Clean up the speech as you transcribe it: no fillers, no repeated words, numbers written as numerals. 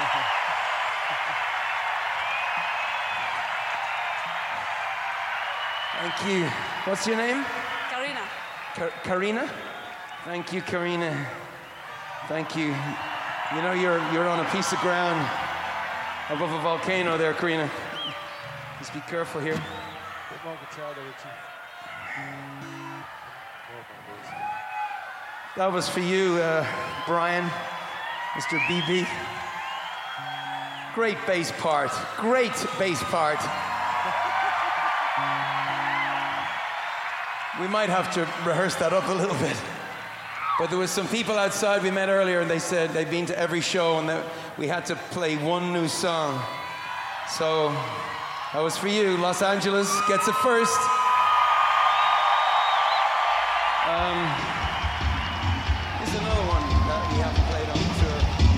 Thank you. What's your name? Karina. Karina? Thank you, Karina. Thank you. You know, you're on a piece of ground above a volcano there, Karina. Just be careful here. That was for you, Brian, Mr. BB. Great bass part. Great bass part. We might have to rehearse that up a little bit. But there was some people outside we met earlier, and they said they'd been to every show and that we had to play one new song. So that was for you. Los Angeles gets it first.